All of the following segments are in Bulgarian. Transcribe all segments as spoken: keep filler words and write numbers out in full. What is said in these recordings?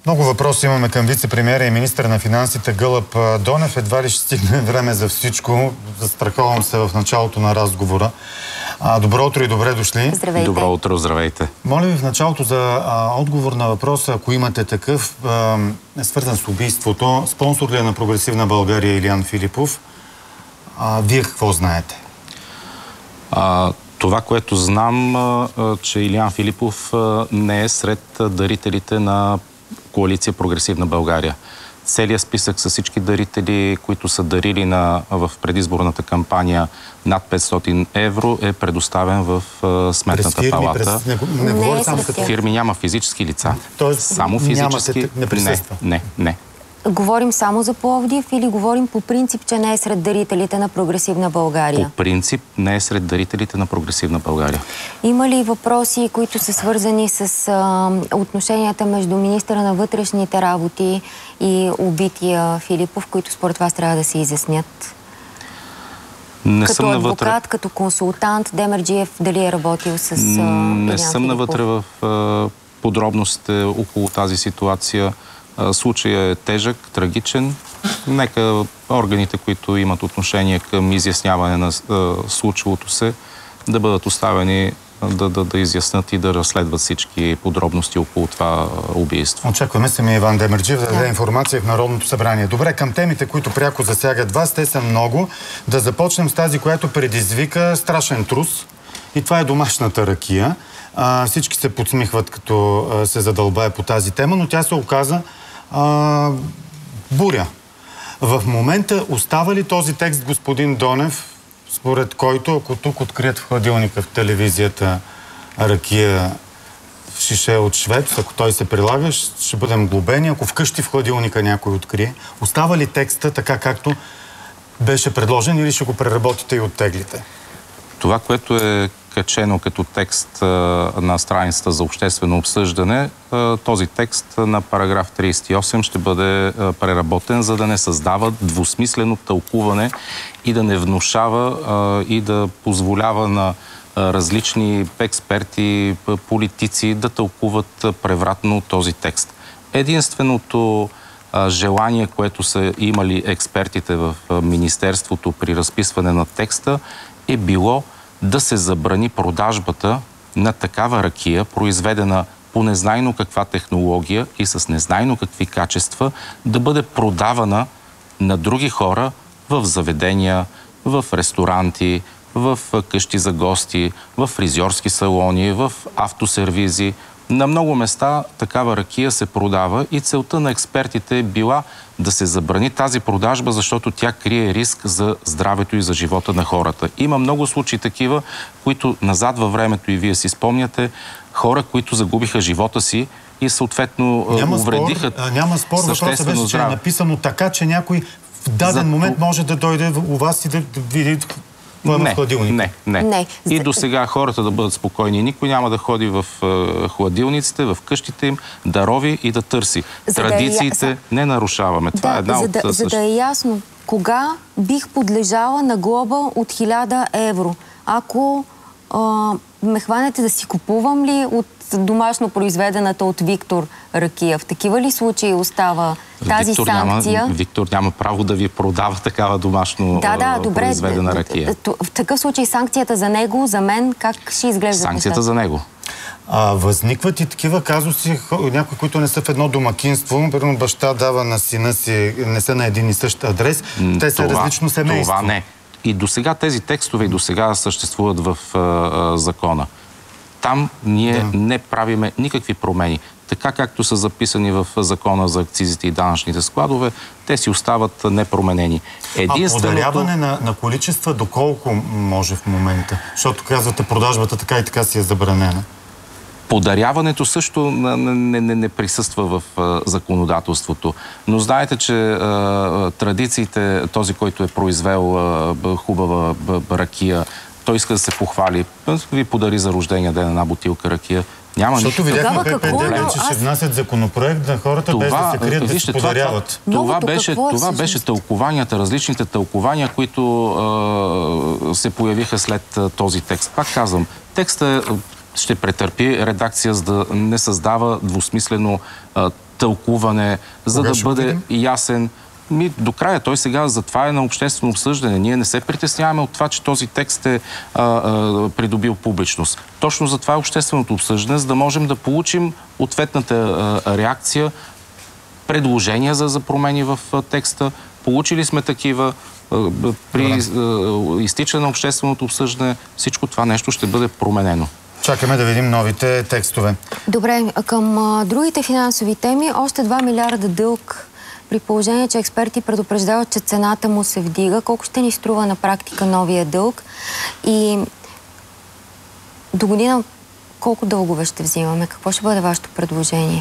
Много въпроси имаме към вице-премиера и министър на финансите Гълъб Донев. Едва ли ще стигне време за всичко. Застраховам се в началото на разговора. А, добро утро и добре дошли. Здравейте. Добро утро, здравейте. Моля ви в началото за а, отговор на въпроса, ако имате такъв, а, е свързан с убийството. Спонсор ли е на Прогресивна България Илиян Филипов? А, вие какво знаете? А, това, което знам, а, че Илиян Филипов а, не е сред дарителите на Коалиция Прогресивна България. Целият списък с всички дарители, които са дарили на, в предизборната кампания над петстотин евро, е предоставен в а, Сметната фирми, палата. През... Не, не, не говоря само като фирми, няма физически лица. Тоест, само физически нямате, не присъства. Не, не, не. Говорим само за Пловдив или говорим по принцип, че не е сред дарителите на Прогресивна България? По принцип не е сред дарителите на Прогресивна България. Има ли въпроси, които са свързани с а, отношенията между министъра на вътрешните работи и убития Филипов, които според вас трябва да се изяснят? Не като съм адвокат, навътре... като консултант, Демерджиев дали е работил с а, Не Илиян съм Филипов? навътре в а, подробностите около тази ситуация. Случаят е тежък, трагичен. Нека органите, които имат отношение към изясняване на е, случилото се, да бъдат оставени да, да, да изяснат и да разследват всички подробности около това убийство. Очакваме самия Иван Демерджиев да даде да. информация в Народното събрание. Добре, към темите, които пряко засягат вас, те са много. Да започнем с тази, която предизвика страшен трус. И това е домашната ракия. А, всички се подсмихват, като а, се задълбае по тази тема, но тя се оказа а, буря. В момента остава ли този текст, господин Донев, според който, ако тук открият в хладилника в телевизията ракия в шише от Швец, ако той се прилага, ще бъдем глобени. Ако вкъщи в хладилника някой открие, остава ли текста така, както беше предложен, или ще го преработите и оттеглите? Това, което е качено като текст а, на страницата за обществено обсъждане, а, този текст на параграф тридесет и осем ще бъде а, преработен, за да не създава двусмислено тълкуване и да не внушава а, и да позволява на а, различни експерти, политици да тълкуват превратно този текст. Единственото а, желание, което са имали експертите в а, Министерството при разписване на текста, е било да се забрани продажбата на такава ракия, произведена по незнайно каква технология и с незнайно какви качества, да бъде продавана на други хора в заведения, в ресторанти, в къщи за гости, в фризьорски салони, в автосервизи. На много места такава ракия се продава и целта на експертите е била да се забрани тази продажба, защото тя крие риск за здравето и за живота на хората. Има много случаи такива, които назад във времето, и вие си спомняте, хора, които загубиха живота си и съответно няма увредиха спор, няма спор, въпросът беше, че е написано така, че някой в даден за... момент може да дойде у вас и да види Не, не, не, не. И до сега хората да бъдат спокойни. Никой няма да ходи в е, хладилниците, в къщите им, да рови и да търси. За Традициите да е... не нарушаваме. Това да, е една за от... Да, за да е ясно, кога бих подлежала на глоба от хиляда евро? Ако а, ме хванете да си купувам ли от домашно произведената от Виктор ракия? В такива ли случаи остава тази Виктор санкция? Няма, Виктор няма право да ви продава такава домашно да, да, добре, произведена ракия. В такъв случай санкцията за него, за мен, как ще изглежда? Санкцията за него. А, възникват и такива казуси, някои, които не са в едно домакинство, например, баща дава на сина си, не са на един и същ адрес, те са това, различно семейство. Това не. И до сега тези текстове и до сега съществуват в а, а, закона. Там ние да. не правиме никакви промени. Така както са записани в закона за акцизите и данъчните складове, те си остават непроменени. Единственото... А подаряване на, на количества доколко може в момента? Защото казвате, продажбата така и така си е забранена. Подаряването също не, не, не, не присъства в а, законодателството. Но знаете, че а, традициите, този, който е произвел а, хубава б, ракия, той иска да се похвали. Ви подари за рождения ден една бутилка ракия. Няма Защото видяхме ППД, че ще внасят законопроект на хората това, без да се крият, да се подаряват. Това, това, това беше, това беше тълкованията, различните тълкования, които а, се появиха след а, този текст. Пак казвам, текстът ще претърпи редакция, за да не създава двусмислено а, тълкуване, за Кога да ще бъде видим? ясен. Ми, до края. Той сега затова е на обществено обсъждане. Ние не се притесняваме от това, че този текст е а, а, придобил публичност. Точно затова е общественото обсъждане, за да можем да получим ответната а, реакция, предложения за, за промени в а, текста. Получили сме такива. А, при а, изтичане на общественото обсъждане всичко това нещо ще бъде променено. Чакаме да видим новите текстове. Добре, към а, другите финансови теми, още два милиарда дълг, при положение, че експерти предупреждават, че цената му се вдига. Колко ще ни струва на практика новия дълг? И до година колко дългове ще взимаме? Какво ще бъде вашето предложение?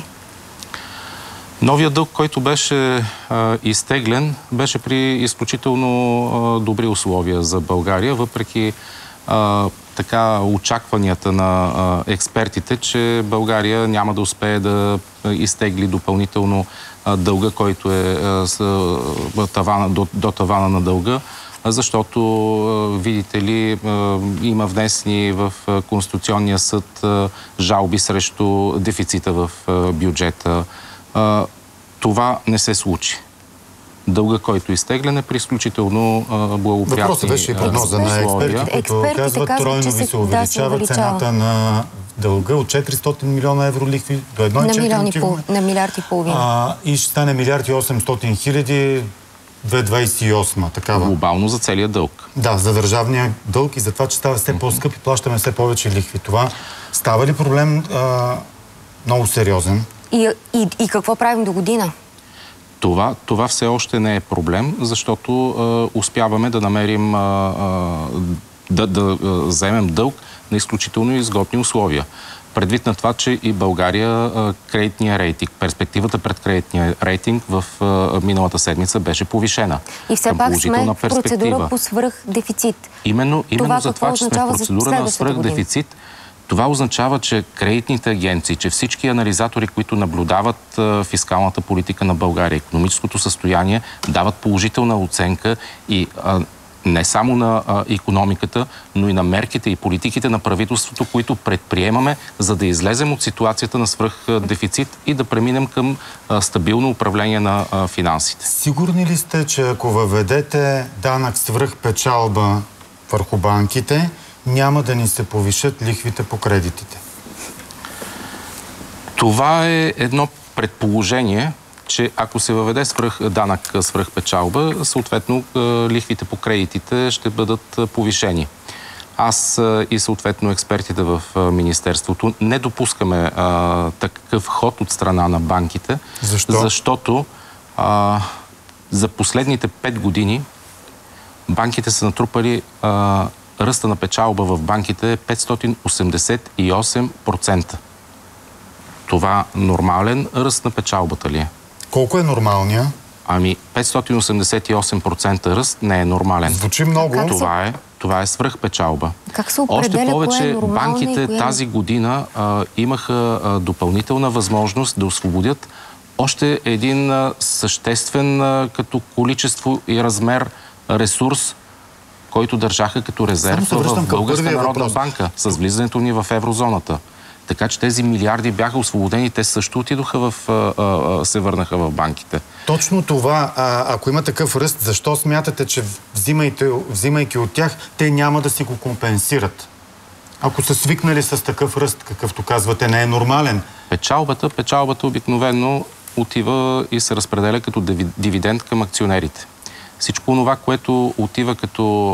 Новия дълг, който беше а, изтеглен, беше при изключително а, добри условия за България, въпреки а, така очакванията на а, експертите, че България няма да успее да изтегли допълнително а, дълга, който е а, с, а, тавана, до, до тавана на дълга, защото, а, видите ли, а, има внесени в а, Конституционния съд а, жалби срещу дефицита в а, бюджета. А, това не се случи. Дълга, който е изтеглен, е при изключително благоприятни Въпросът беше и прогноза на експертите, които казват, тройно ви се увеличава цената на дълга от четиристотин милиона евро лихви до едно цяло и четири на милиард и половина. И ще стане милиард и осемстотин хиляди две хиляди двадесет и осма. Такава. Глобално за целия дълг. Да, за държавния дълг и за това, че става все по-скъп и плащаме все повече лихви. Това става ли проблем а, много сериозен? И, и, и какво правим до година? Това, това все още не е проблем, защото а, успяваме да намерим, а, а, да, да а, вземем дълг на изключително изгодни условия. Предвид на това, че и България а, кредитния рейтинг, перспективата пред кредитния рейтинг в а, миналата седмица беше повишена. И все пак сме в процедура по свръхдефицит. Именно, именно това за това, че сме в процедура на свръхдефицит, това означава, че кредитните агенции, че всички анализатори, които наблюдават а, фискалната политика на България, икономическото състояние, дават положителна оценка и а, не само на а, икономиката, но и на мерките и политиките на правителството, които предприемаме, за да излезем от ситуацията на свръхдефицит и да преминем към а, стабилно управление на а, финансите. Сигурни ли сте, че ако въведете данък свръхпечалба върху банките, няма да ни се повишат лихвите по кредитите? Това е едно предположение, че ако се въведе свръх, данък свръхпечалба, съответно лихвите по кредитите ще бъдат повишени. Аз и съответно експертите в Министерството не допускаме а, такъв ход от страна на банките. Защо? Защото а, за последните пет години банките са натрупали а, ръста на печалба в банките е петстотин осемдесет и осем процента. Това нормален ръст на печалбата ли е? Колко е нормалния? Ами петстотин осемдесет и осем процента ръст не е нормален. Звучи много. Това е, това е свръхпечалба. Как се определя Още повече кое е нормално банките и кое... тази година а, имаха а, допълнителна възможност да освободят още един а, съществен а, като количество и размер ресурс, който държаха като резерв в Българска народна банка с влизането ни в еврозоната. Така че тези милиарди бяха освободени, те също отидоха в, а, а, се върнаха в банките. Точно това, а, ако има такъв ръст, защо смятате, че взимайки, взимайки от тях, те няма да си го компенсират? Ако са свикнали с такъв ръст, какъвто казвате, не е нормален. Печалбата, печалбата обикновено отива и се разпределя като дивиденд към акционерите. Всичко това, което отива като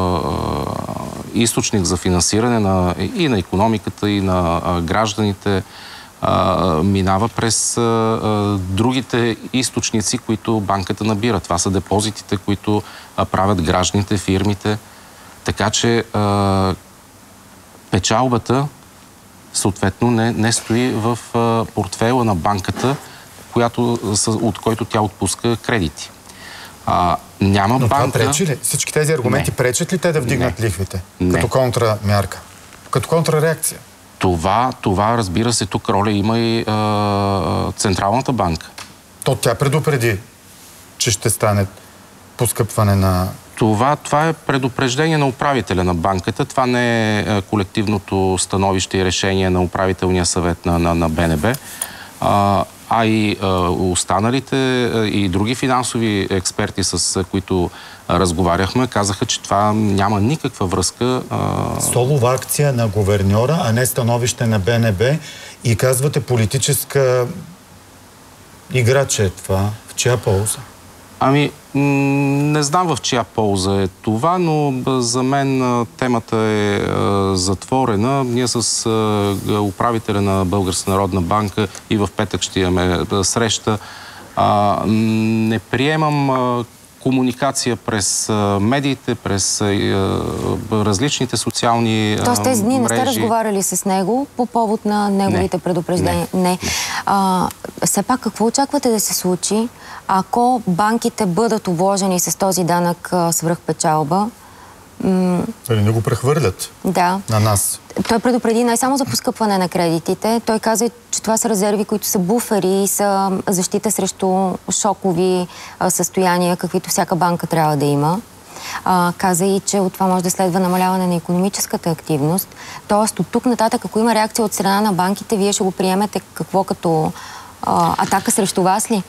а, източник за финансиране на, и на икономиката, и на а, гражданите, а, минава през а, а, другите източници, които банката набира. Това са депозитите, които а, правят гражданите, фирмите. Така че а, печалбата съответно не, не стои в а, портфейла на банката, която, от който тя отпуска кредити. А, няма Но банка... това пречи ли? Всички тези аргументи не. пречат ли те да вдигнат не. лихвите? Не. Като контрамярка? Като контрареакция? Това, това, разбира се, тук роля има и а, Централната банка. То тя предупреди, че ще стане поскъпване на Това, това е предупреждение на управителя на банката. Това не е колективното становище и решение на управителния съвет на, на, на БНБ, а, а и а, останалите и други финансови експерти, с които разговаряхме, казаха, че това няма никаква връзка. А... Солова акция на гуверньора, а не становище на БНБ, и казвате политическа игра, че е това. В чия полза? Ами, не знам в чия полза е това, но за мен темата е затворена. Ние с управителя на Българска народна банка и в петък ще имаме среща. Не приемам комуникация през медиите, през различните социални мрежи. Тоест тези дни не сте разговаряли с него по повод на неговите не, предупреждения? Не. не. А, все пак, какво очаквате да се случи, ако банките бъдат обложени с този данък свръхпечалба? Дали не го прехвърлят да. на нас? Той предупреди не само за поскъпване на кредитите. Той каза, че това са резерви, които са буфери и са защита срещу шокови а, състояния, каквито всяка банка трябва да има. А, каза и, че от това може да следва намаляване на икономическата активност. Тоест, от тук нататък, ако има реакция от страна на банките, вие ще го приемете какво, като а, атака срещу вас ли?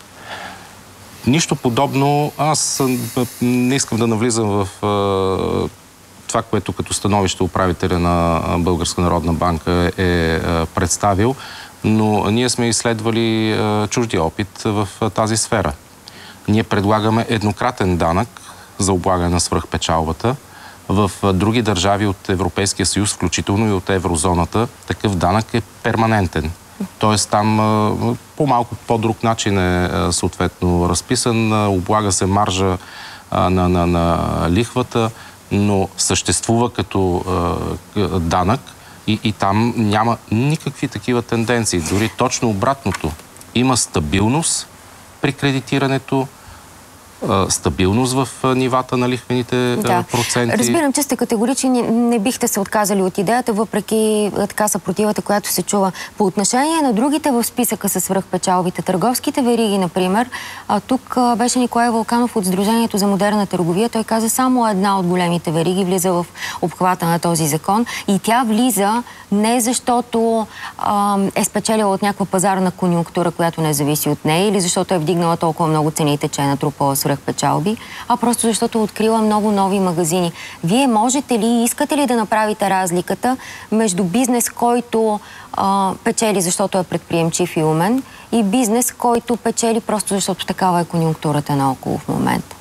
Нищо подобно. Аз не искам да навлизам в а, това, което като становище управителя на Българска народна банка е а, представил, но ние сме изследвали а, чуждия опит в а, тази сфера. Ние предлагаме еднократен данък за облагане на свръхпечалбата. В а, други държави от Европейския съюз, включително и от еврозоната, такъв данък е перманентен. Тоест там а, по малко по-друг начин е а, съответно разписан, а, облага се маржа а, на, на, на лихвата, но съществува като а, данък и, и там няма никакви такива тенденции. Дори точно обратното. Има стабилност при кредитирането, стабилност в нивата на лихвените да. проценти. Разбирам, че сте категорични, не бихте се отказали от идеята, въпреки така съпротивата, която се чува. По отношение на другите в списъка със свръхпечалбите, търговските вериги, например, а, тук а, беше Николай Вълканов от Сдружението за модерна търговия. Той каза, само една от големите вериги влиза в обхвата на този закон и тя влиза не защото а, е спечелила от някаква пазарна конюнктура, която не зависи от нея, или защото е вдигнала толкова много цените, че е натрупала свръхпечалби, а просто защото е открила много нови магазини. Вие можете ли и искате ли да направите разликата между бизнес, който а, печели, защото е предприемчив и умен, и бизнес, който печели просто защото такава е конюнктурата наоколо в момента?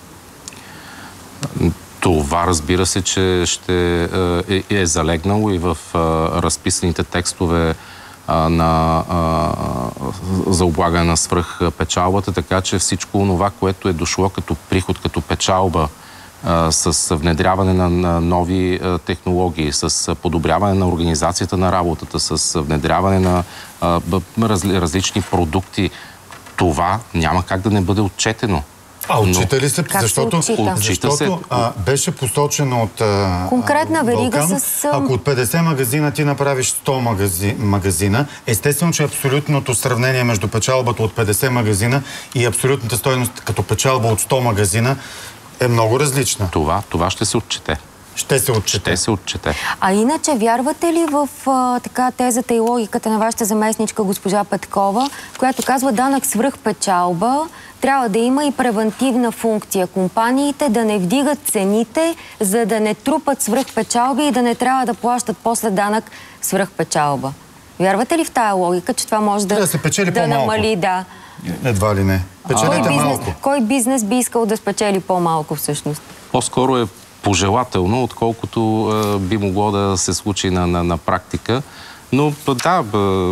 Това, разбира се, че ще е, е залегнало и в а, разписаните текстове а, на, а, за облагане на свръхпечалбата, така че всичко това, което е дошло като приход, като печалба, а, с внедряване на, на нови а, технологии, с подобряване на организацията на работата, с внедряване на а, раз, различни продукти, това няма как да не бъде отчетено. А отчита ли се? Как защото се отчита? защото се... а, беше посочено от а, конкретна верига Вълканов, с... ако от петдесет магазина ти направиш сто магази, магазина, естествено, че абсолютното сравнение между печалбата от петдесет магазина и абсолютната стойност като печалба от сто магазина е много различна. Това, това ще се отчете. Ще се отчете. Ще се отчете. А иначе, вярвате ли в а, така тезата и логиката на вашата заместничка госпожа Петкова, която казва, данък свръхпечалба трябва да има и превентивна функция. Компаниите да не вдигат цените, за да не трупат свръхпечалби и да не трябва да плащат после данък свръхпечалба. Вярвате ли в тая логика, че това може да, да, се печели да намали? Да. Едва ли не. Печелите Кой бизнес, малко. кой бизнес би искал да спечели по-малко всъщност? По-скоро е пожелателно, отколкото е, би могло да се случи на, на, на практика. Но да,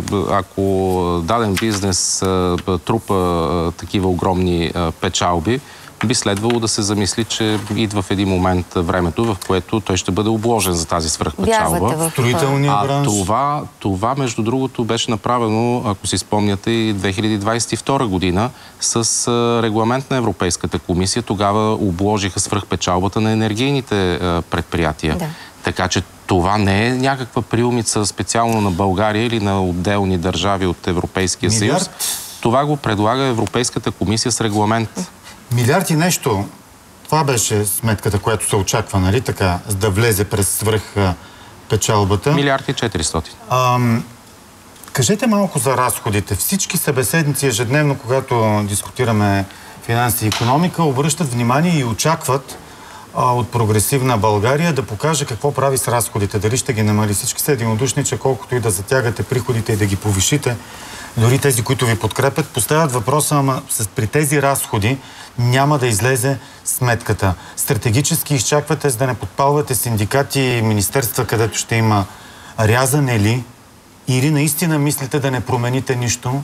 ако даден бизнес трупа такива огромни печалби, би следвало да се замисли, че идва в един момент времето, в което той ще бъде обложен за тази свръхпечалба. Строителния бранш. А това, това, между другото, беше направено, ако си спомняте, и две хиляди двадесет и втора година с регламент на Европейската комисия. Тогава обложиха свръхпечалбата на енергийните предприятия. Да. Така че това не е някаква приумица специално на България или на отделни държави от Европейския Милиард? съюз. Това го предлага Европейската комисия с регламент. Милиард и нещо Това беше сметката, която се очаква, нали така, за да влезе през свръх печалбата. Милиард и четиристотин. Ам, кажете малко за разходите. Всички събеседници ежедневно, когато дискутираме финанси и икономика, обръщат внимание и очакват а, от прогресивна България да покаже какво прави с разходите. Дали ще ги намали. Всички са единодушни, че колкото и да затягате приходите и да ги повишите, дори тези, които ви подкрепят, поставят въпроса, ама с, при тези разходи няма да излезе сметката. Стратегически изчаквате, за да не подпалвате синдикати и министерства, където ще има рязане ли? Или наистина мислите да не промените нищо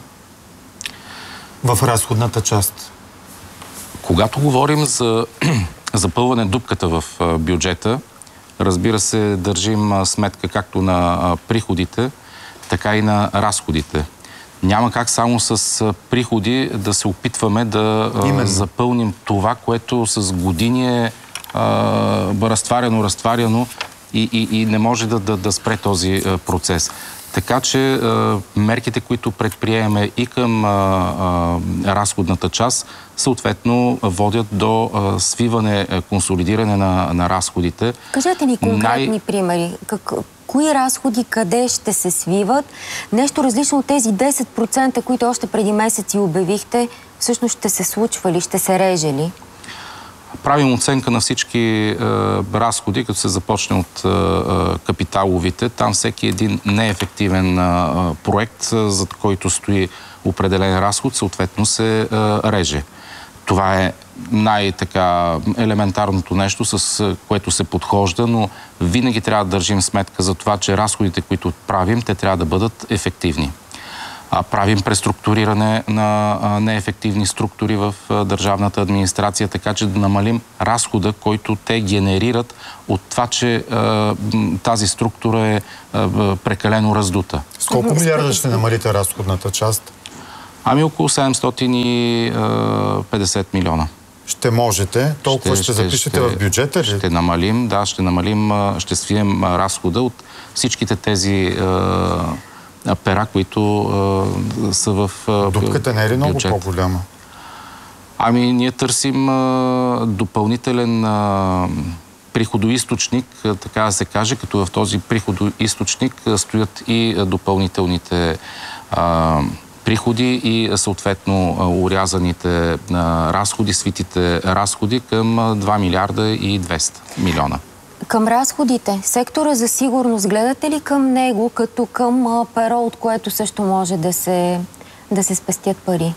в разходната част? Когато говорим за запълване дупката в бюджета, разбира се, държим сметка както на приходите, така и на разходите. Няма как само с приходи да се опитваме да Именно. запълним това, което с години е разтваряно, разтваряно и, и, и не може да, да, да спре този процес. Така че мерките, които предприемаме и към разходната част, съответно водят до свиване, консолидиране на, на разходите. Кажете ни конкретни Най... примери. Как... Кои разходи, къде ще се свиват? Нещо различно от тези десет процента, които още преди месеци обявихте, всъщност ще се случва ли, ще се реже ли? Правим оценка на всички е, разходи, като се започне от е, капиталовите. Там всеки един неефективен е, проект, за който стои определен разход, съответно се е, реже. Това е най-така елементарното нещо, с което се подхожда, но винаги трябва да държим сметка за това, че разходите, които правим, те трябва да бъдат ефективни. А, правим преструктуриране на а, неефективни структури в а, държавната администрация, така че да намалим разхода, който те генерират от това, че а, тази структура е а, прекалено раздута. С колко милиарда ще намалите разходната част? Ами около седемстотин и петдесет милиона. Ще можете? Толкова ще, ще запишете ще, в бюджета ли? Ще намалим, да, ще намалим, ще свием разхода от всичките тези а, пера, които а, са в а, Дупката не е ли много по-голяма? Ами ние търсим а, допълнителен а, приходоизточник, така да се каже, като в този приходоизточник стоят и допълнителните а, приходи и съответно урязаните разходи, свитите разходи към два милиарда и двеста милиона. Към разходите, сектора за сигурност, гледате ли към него като към перо, от което също може да се, да се спестят пари?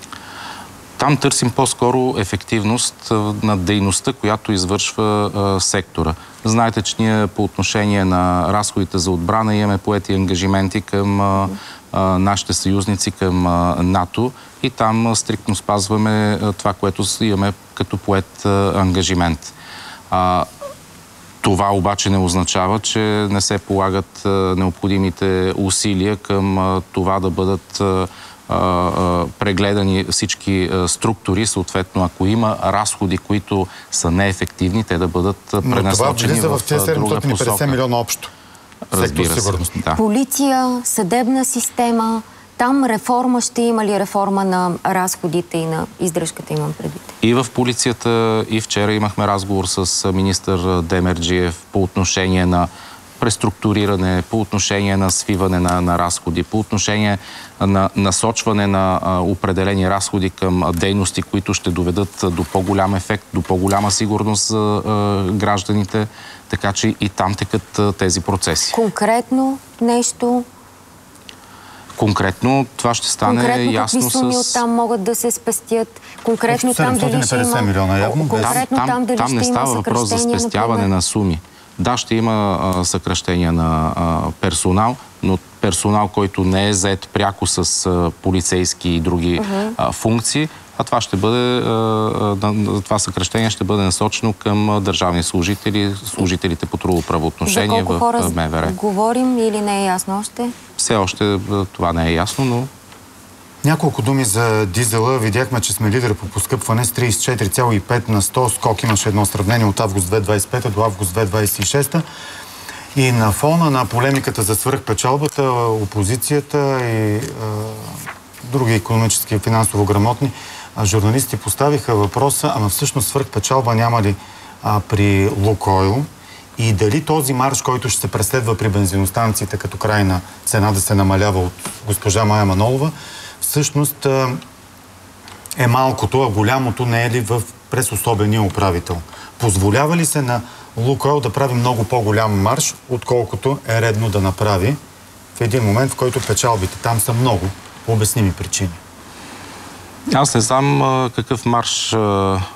Там търсим по-скоро ефективност на дейността, която извършва а, сектора. Знаете, че ние по отношение на разходите за отбрана имаме поети ангажименти към а, а, нашите съюзници, към а, НАТО и там а, стриктно спазваме а, това, което имаме като поет а, ангажимент. А, това обаче не означава, че не се полагат а, необходимите усилия към а, това да бъдат а, прегледани всички структури, съответно, ако има разходи, които са неефективни, те да бъдат пренасочени в друга посока. Но това влиза в тези седемстотин и петдесет милиона общо. Разбира се. Да. Полиция, съдебна система, там реформа ще има ли реформа на разходите и на издръжката, имам предвид? И в полицията, и вчера имахме разговор с министър Демерджиев по отношение на преструктуриране, по отношение на свиване на, на разходи, по отношение на насочване на а, определени разходи към а, дейности, които ще доведат а, до по-голям ефект, до по-голяма сигурност за а, гражданите, така че и там текат а, тези процеси. Конкретно нещо? Конкретно това ще стане Конкретно, ясно с... Конкретно какви суми оттам могат да се спестят? Конкретно там дали ще има... милиона, явно. Конкретно там, там, там, там не става въпрос за спестяване на суми. Да, ще има а, съкращения на а, персонал, но персонал, който не е зает пряко с а, полицейски и други uh-huh. а, функции, а това ще бъде, а, а, това съкращение ще бъде насочено към а, държавни служители, служителите по трудово правоотношение в хора МВР. Говорим или не е ясно още? Все още а, това не е ясно, но... Няколко думи за дизела. Видяхме, че сме лидер по поскъпване с тридесет и четири цяло и пет на сто. Скок имаше едно сравнение от август две хиляди двадесет и пета до август две хиляди двадесет и шеста. И на фона на полемиката за свръхпечалбата, опозицията и а, други икономически и финансово грамотни а, журналисти поставиха въпроса, ама всъщност свръхпечалба няма ли а, при Лукойл и дали този марш, който ще се преследва при бензиностанциите като крайна цена да се намалява от госпожа Мая Манолова, всъщност а, е малкото, а голямото не е ли в през особения управител. Позволява ли се на Лукойл да прави много по-голям марш, отколкото е редно да направи в един момент, в който печалбите там са много, по обясними причини? Аз не знам а, какъв марш а,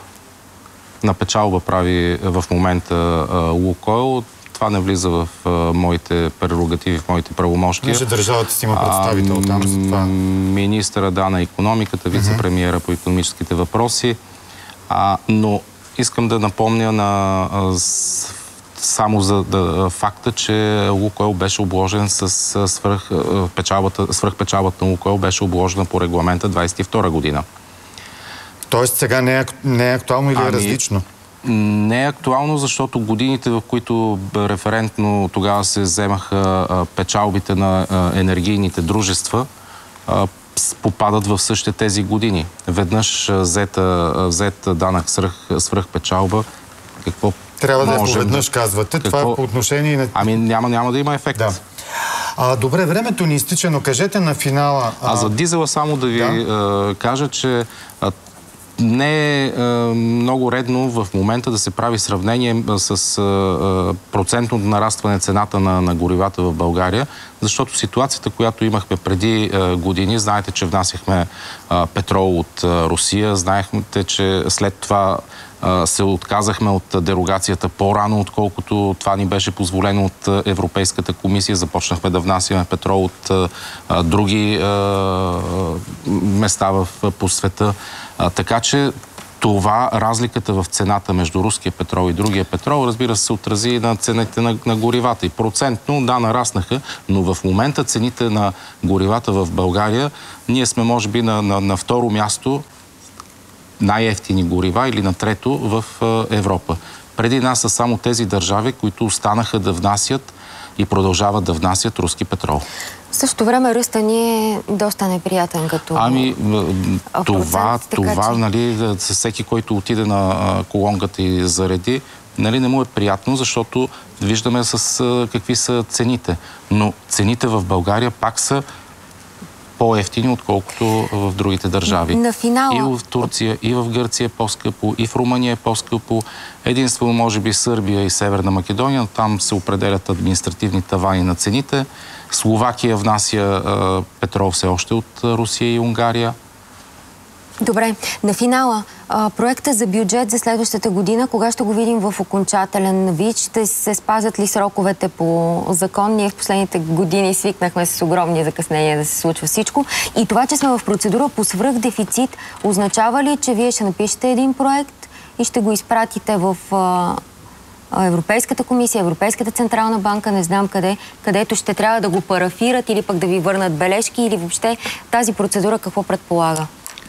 на печалба прави в момента а, Лукойл. Това не влиза в а, моите прерогативи, в моите правомощия. Може държавата си има представител там за това. Министъра да на икономиката, вице-премиера по икономическите въпроси. А, но искам да напомня на а, с, само за да, факта, че Лукойл беше обложен с свръх, печалбата, свръхпечалбата на Лукойл беше обложена по регламента двадесет и втора година. Тоест сега не е, не е актуално или ами, е различно? Не е актуално, защото годините, в които референтно тогава се вземаха а, печалбите на а, енергийните дружества, а, попадат в същите тези години. Веднъж взета, взет данък свръх, свръхпечалба, какво трябва да е поведнъж, казвате. Какво? Това е по отношение на... Ами няма, няма да има ефект. Да. А, добре, времето ни изтича, но кажете на финала... А, а за дизела само да ви да? А, кажа, че а, не е а, много редно в момента да се прави сравнение с а, процентното нарастване цената на, на горивата в България, защото ситуацията, която имахме преди а, години, знаете, че внасяхме а, петрол от а, Русия, знаехте, че след това се отказахме от дерогацията по-рано, отколкото това ни беше позволено от Европейската комисия. Започнахме да внасяме петрол от а, други а, места в, по света. А, така че това, разликата в цената между руския петрол и другия петрол, разбира се, се отрази на цените на, на горивата. И процентно, да, нараснаха, но в момента цените на горивата в България, ние сме, може би, на, на, на второ място най-евтини горива или на трето в Европа. Преди нас са само тези държави, които останаха да внасят и продължават да внасят руски петрол. В същото време ръста ни е доста неприятен като... Ами, това, процент, това че... нали, всеки, който отиде на колонката и зареди, нали, не му е приятно, защото виждаме с какви са цените. Но цените в България пак са по-евтини, отколкото в другите държави. На финала... И в Турция, и в Гърция е по-скъпо, и в Румъния е по-скъпо. Единствено, може би, Сърбия и Северна Македония, там се определят административни тавани на цените. Словакия внася а, петрол все още от Русия и Унгария. Добре, на финала, а, проекта за бюджет за следващата година, кога ще го видим в окончателен вид? Ще се спазят ли сроковете по закон? Ние в последните години свикнахме с огромни закъснения да се случва всичко. И това, че сме в процедура по свръхдефицит, означава ли, че вие ще напишете един проект и ще го изпратите в а, Европейската комисия, Европейската централна банка, не знам къде, където ще трябва да го парафират или пък да ви върнат бележки, или въобще тази процедура какво предполага?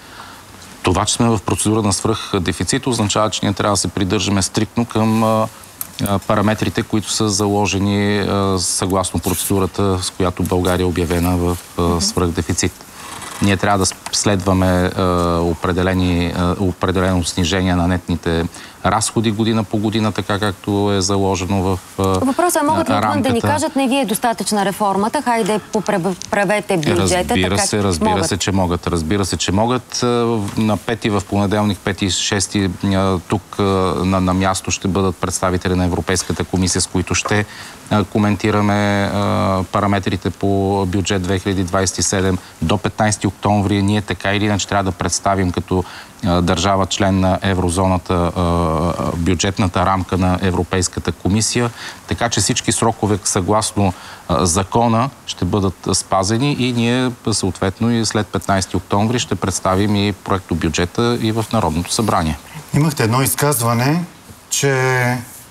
Това, че сме в процедура на свръхдефицит, означава, че ние трябва да се придържаме стриктно към а, а, параметрите, които са заложени а, съгласно процедурата, с която България е обявена в а, свръхдефицит. Ние трябва да следваме а, определени, а, определено снижение на нетните разходи година по година, така както е заложено в а, Въпросът е, могат ли отвън да ни рамката. кажат, не ви е достатъчна реформата, хайде поправете бюджета. Разбира така, се, разбира могат. се, че могат. Разбира се, че могат. На пети в понеделник, пети и шести, тук на, на място ще бъдат представители на Европейската комисия, с които ще коментираме а, параметрите по бюджет две хиляди двадесет и седем. До петнадесети октомври ние така или иначе трябва да представим като а, държава член на еврозоната а, бюджетната рамка на Европейската комисия. Така че всички срокове съгласно а, закона ще бъдат спазени и ние съответно и след петнадесети октомври ще представим и проекто бюджета и в Народното събрание. Имахте едно изказване, че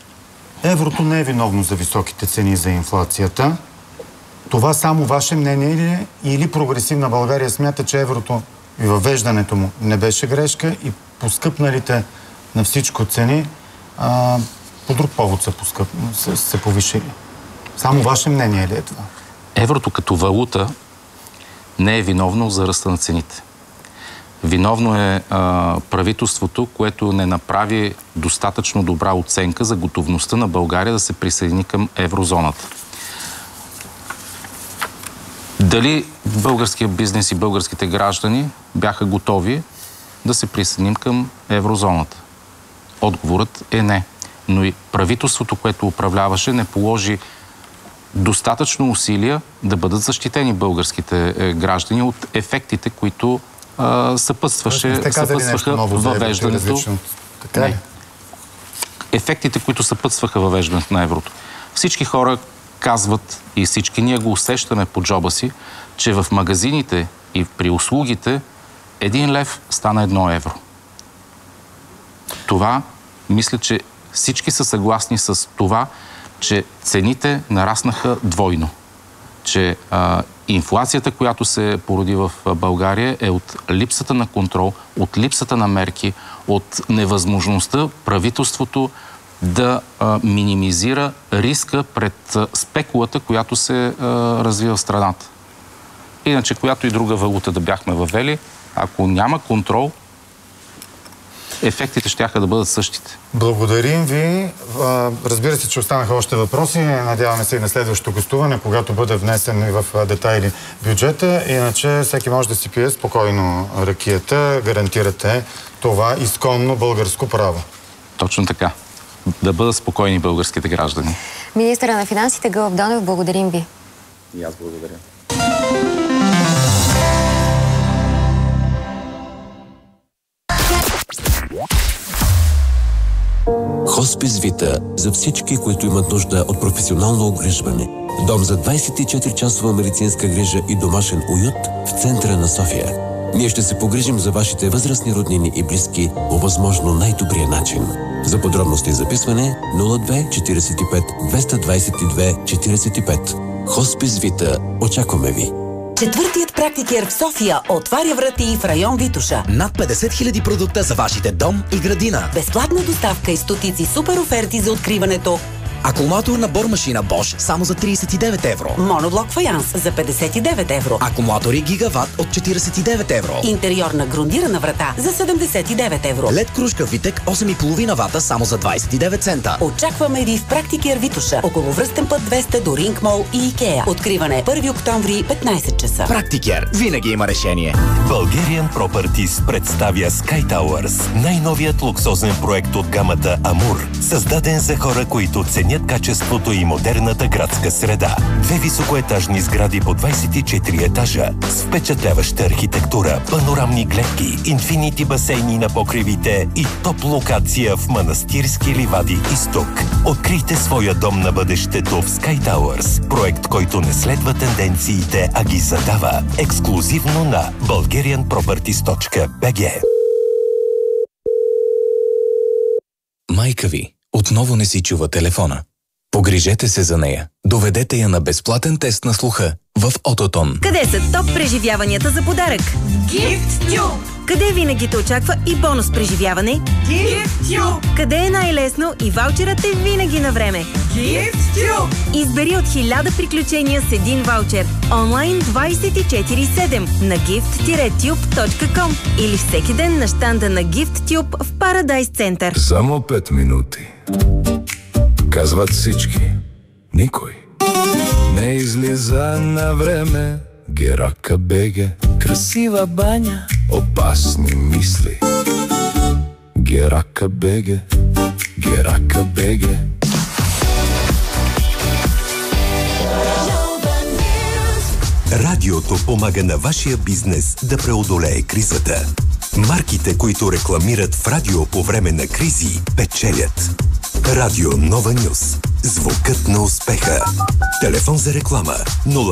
еврото не е виновно за високите цени за инфлацията. Това само ваше мнение ли е? Или Прогресивна България смята, че еврото и въвеждането му не беше грешка и поскъпналите на всичко цени а, по друг повод са, поскъп, се, се повишили? Само ваше мнение ли е това? Еврото като валута не е виновно за ръста на цените. Виновно е а, правителството, което не направи достатъчно добра оценка за готовността на България да се присъедини към еврозоната. Дали българския бизнес и българските граждани бяха готови да се присъединим към еврозоната? Отговорът е не. Но и правителството, което управляваше, не положи достатъчно усилия да бъдат защитени българските граждани от ефектите, които а, съпътстваше, съпътстваха въвеждането. Така ли? Ефектите, които съпътстваха въвеждането на еврото. Всички хора казват и всички ние го усещаме по джоба си, че в магазините и при услугите един лев стана едно евро. Това, мисля, че всички са съгласни с това, че цените нараснаха двойно. Че а, инфлацията, която се породи в България, е от липсата на контрол, от липсата на мерки, от невъзможността правителството да а, минимизира риска пред а, спекулата, която се а, развива в страната. Иначе, която и друга валута да бяхме въвели, ако няма контрол, ефектите щяха да бъдат същите. Благодарим ви. Разбира се, че останаха още въпроси. Надяваме се и на следващото гостуване, когато бъде внесен в детайли бюджета. Иначе всеки може да си пие спокойно ракията. Гарантирате това изконно българско право. Точно така. Да бъдат спокойни българските граждани. Министъра на финансите Гълъб Донев, благодарим ви. И аз благодаря. Хоспис Вита за всички, които имат нужда от професионално обгрижване. Дом за двайсет и четири часова медицинска грижа и домашен уют в центъра на София. Ние ще се погрижим за вашите възрастни роднини и близки по възможно най-добрия начин. За подробности и записване нула две четирийсет и пет двеста двайсет и две четирийсет и пет. Хоспис Вита. Очакваме ви! Четвъртият практикер в София отваря врати в район Витоша. Над петдесет хиляди продукта за вашите дом и градина. Безплатна доставка и стотици супер оферти за откриването. Акумулаторна бормашина Bosch само за трийсет и девет евро. Моноблок фаянс за петдесет и девет евро. Акумулатори Гигават от четирийсет и девет евро. Интериорна грундирана врата за седемдесет и девет евро. Лед кружка Витек осем и половина вата само за двайсет и девет цента. Очакваме ви в практикер Витоша. Около връстен път двеста до Ринг Мол и Икеа. Откриване първи октомври, петнайсет часа. Практикер. Винаги има решение. Bulgarian Properties представя Sky Towers, най-новият луксозен проект от гамата Амур, създаден за хора, които ценят качеството и модерната градска среда. Две високоетажни сгради по двайсет и четири етажа с впечатляваща архитектура, панорамни гледки, инфинити басейни на покривите и топ локация в Манастирски ливади изток. Открийте своя дом на бъдещето в Sky Towers, проект, който не следва тенденциите, а ги задава. Ексклузивно на bulgarian properties точка би джи. Майка ви отново не си чува телефона. Погрижете се за нея. Доведете я на безплатен тест на слуха в Ототон. Къде са топ преживяванията за подарък? GiftTube! Къде винаги те очаква и бонус преживяване? GiftTube! Къде е най-лесно и ваучерът е винаги на време? GiftTube! Избери от хиляда приключения с един ваучер. Онлайн двайсет и четири седем на gift tube точка com или всеки ден на щанда на GiftTube в Парадайс Център. Само пет минути. Казват всички. Никой не излиза на време. Герака беге. Красива баня. Опасни мисли. Герака беге. Герака беге. Радиото помага на вашия бизнес да преодолее кризата. Марките, които рекламират в радио по време на кризи, печелят. Радио Нова Нюс. Звукът на успеха. Телефон за реклама нула